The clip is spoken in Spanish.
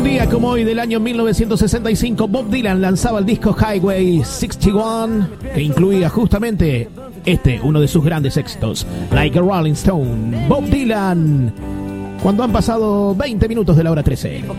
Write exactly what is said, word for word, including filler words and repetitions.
Un día como hoy del año mil novecientos sesenta y cinco, Bob Dylan lanzaba el disco Highway sesenta y uno, que incluía justamente este, uno de sus grandes éxitos, Like a Rolling Stone. Bob Dylan, cuando han pasado veinte minutos de la hora trece.